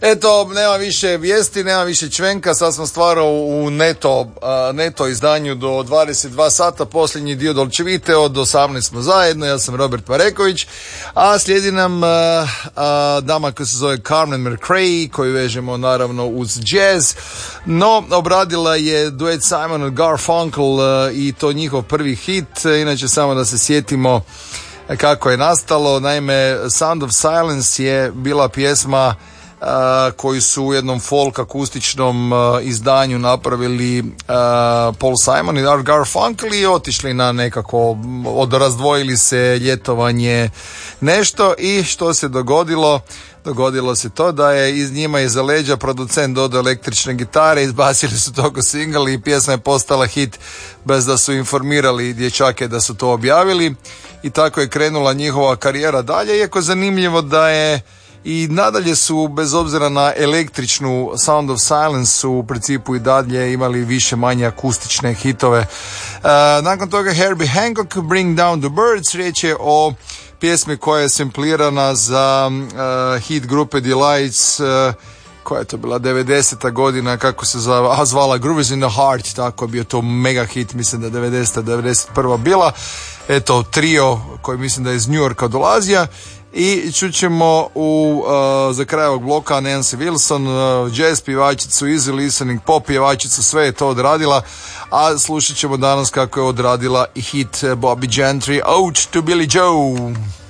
Eto, nema više vijesti, nema više čvenka, sad smo stvarno u neto izdanju do 22 sata, posljednji dio Dolce Vite, od 18 smo zajedno, ja sam Robert Mareković, a slijedi nam dama koja se zove Carmen McRae, koju vežemo naravno uz jazz, no obradila je duet Simon and Garfunkel i to njihov prvi hit, inače samo da se sjetimo kako je nastalo. Naime, Sound of Silence je bila pjesma koji su u jednom folk akustičnom izdanju napravili Paul Simon i Art Garfunkel i otišli na nekako, razdvojili se, ljetovanje, nešto, i što se dogodilo? Dogodilo se to da je iz njima iza leđa producent dodao električne gitare, izbacili su to ko single i pjesma je postala hit bez da su informirali dječake da su to objavili, i tako je krenula njihova karijera dalje, iako je zanimljivo da je i nadalje su, bez obzira na električnu Sound of Silence, su u principu i dalje imali više manje akustične hitove. Nakon toga Herbie Hancock, Bring Down the Birds, riječ je o pjesmi koja je samplirana za hit grupe Delights, koja je to bila 90. godina, kako se zvala, Groove is in the Heart, tako je bio to mega hit, mislim da je 90. 91. bila. Eto, trio koji mislim da je iz New Yorka dolazija. I čućemo za kraj ovog bloka Nancy Wilson, jazz pjevačicu, easy listening, pop pjevačicu, sve je to odradila, a slušat ćemo danas kako je odradila i hit Bobby Gentry, Out to Billy Joe.